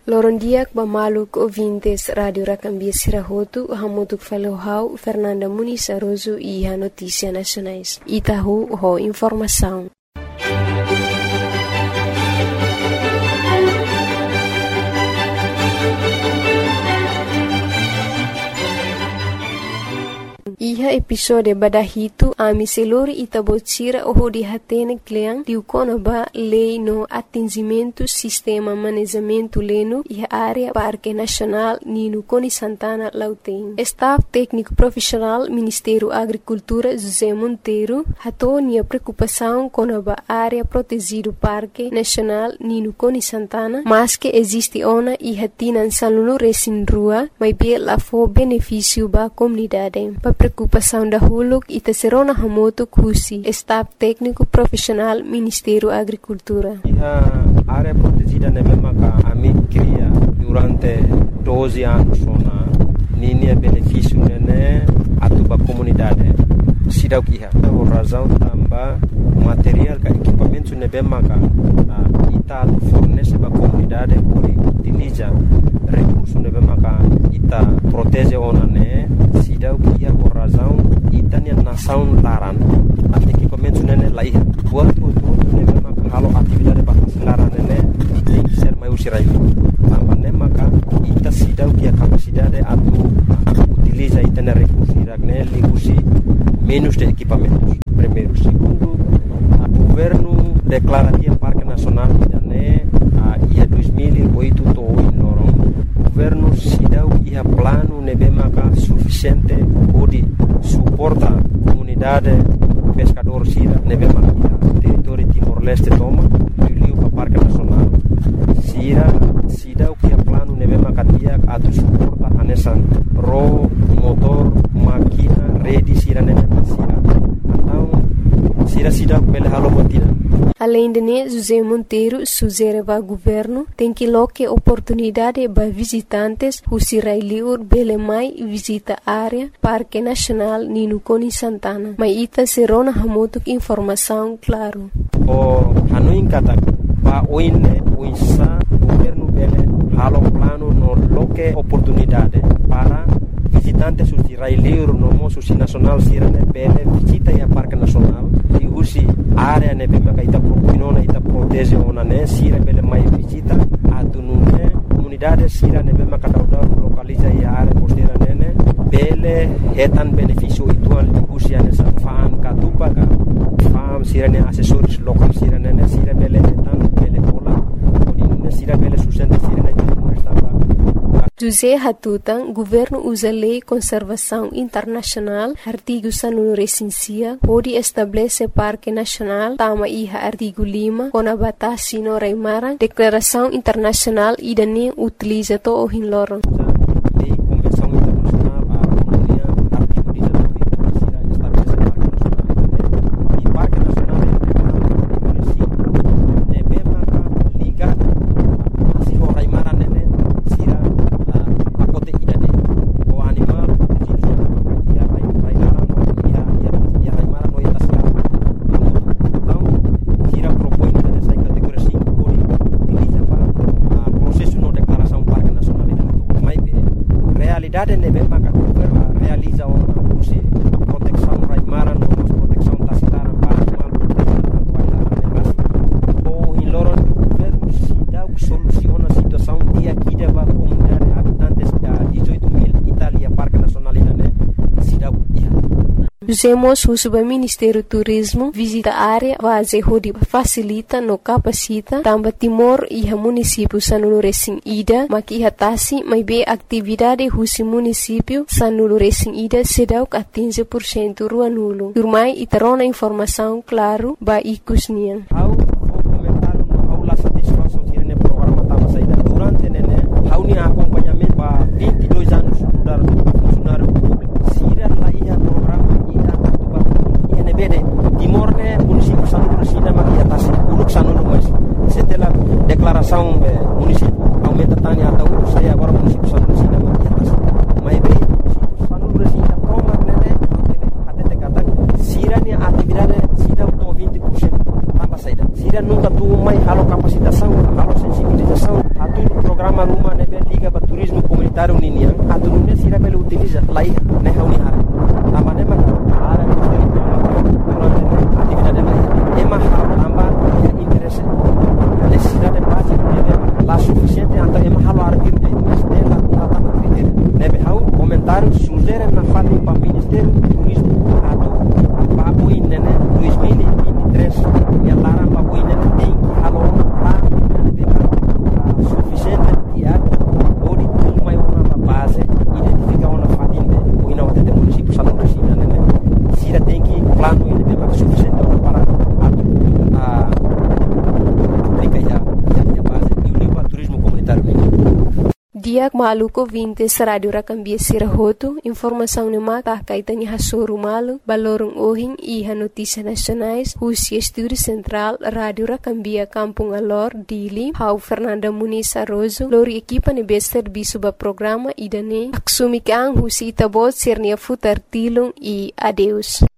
Lorondiak bamaluk ouvintes Rádio Racambia Sirahotu, Hamotuk Falohau, Fernanda Muniz Aroso e a Notícia Nacionais. Itahu, ho informação. Iha episode badahito ami selori itabotira o di hatene kleang diukona ba lei no atingimento sistema manejamento leno iha área Parque Nacional Nino Coni Santana Lauteng. Staff técnico profissional Ministério Agricultura José Monteiro hatonia preocupação com a área protegido Parque Nacional Nino Coni Santana, mas que existe ona iha tinan salunu resin rua, mas be la fo benefício ba comunidade. Preocupação da Huluk e Tesserona Hamoto Kusi, Staff Técnico Profissional Ministério Agricultura. A área protegida na mesma que a mim cria durante 12 anos na linha benefício né a tua comunidade. Sidau kia, por razão também material que equipamento na mesma que ita fornece para a comunidade por utiliza recursos na mesma que ita protege ona né. Sidau kia por razão ita nia nação laran equipamento nene lai buat tudo nene maka halo atividade para laran nene tem que ser mais usirai tambah ne maka ita sidau kia capacidade atu utiliza ita ne recursos iragne ligusi menos de equipamentos. Primeiro, segundo, o governo declara que o Parque Nacional né ia 2008 to inoron o governo sidau ia plano nebemaka suficiente pode suportar comunidade pescador sira nebemaka território Timor-Leste toma liu para Parque Nacional sira sidau ia plano nebemaka dia atu suporta anesan ro motor máquina rede sira nebemaka sira então sira pele halo botina. Além de José Monteiro sugere ao governo tem que loque oportunidade para visitantes who sirailiur bele mai visita área Parque Nacional Nino Coni Santana. Mas ita serona hamotuk informação claro. O hanuin kata pa oine uinsa governo bele halo plano no loque oportunidade para visitantes who sirailiur no moço nacional sirane bele visita a Parque Nacional e usi área ne bema ka ita propinona ita protege ona ne sira bele mai visita atunune comunidade sira ne bema ka dauda localiza a área costeira nene bele hetan benefício itual de usi ane sa fan ka tupaga fam sira ne assessores local sira nene sira bele hetan bele kola odine sira bele sustenta sira ne José Hatutan, governo usa lei conservação internacional, artigo sanunu recensia, pode estabelecer Parque Nacional, tama iha artigo 5, com a batasi no Reimarang, declaração internacional e dani utiliza to o hinloron. Usemos o Ministério Turismo visita a área vaze hodi facilita no capacita tambah Timor iha município sanulu resin ida maki iha tasi mai be atividade husi município sanulu resin ida sedau a 15% ruanulu. Turmai itarona informação claro ba ikusnian. Durante nene haunia acompanhamento ba 22 anos mudar funcionário público. Sira la iha programa bede Timor ne município sanulu resina maki atas uruk sanulu mas setelah declaração município aumenta tani atau saya agora município sanulu resina maki atas mai be município sanulu resina proma nene até kata sira ni atividade sida to 20% tambah saida sira nunca tu mai halo capacitação halo sensibilização atu programa rumah comunitário ninian atunune sira pele utiliza lai ne hauni har tamane ma ara durante atividade lai ema amba interesse necessidade básica de la suficiente anta ema halo arquir de ministério tata critério nebe hau comentário sugere na fala para ministério turismo atu papo inene 2023 e lara papo inene tem que halo lá suficiente diário ou de tudo mais uma base identificar uma família ou não até município salão da China né se tem que plano ele tem mais suficiente para aplicar a base e o nível turismo comunitário Diak maluko 20 Radio Rakambia Sirahoto, informação no mata kaitan Hasoru Malu, balorong ohing iha notícias nacionais, Rusia Estúdio Central, Radio Rakambia Kampung Alor, Dili, Hau Fernanda Muniz Arrozo, lori equipa ne bester bisuba programa idane, aksumikang Rusia Itabot Sernia Futar Tilung e adeus.